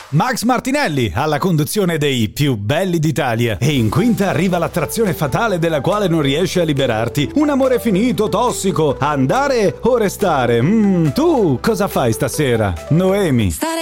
Max Martinelli alla conduzione dei più belli d'Italia. E in quinta arriva l'attrazione fatale della quale non riesci a liberarti. Un amore finito, tossico. Andare o restare? Tu cosa fai stasera? Noemi.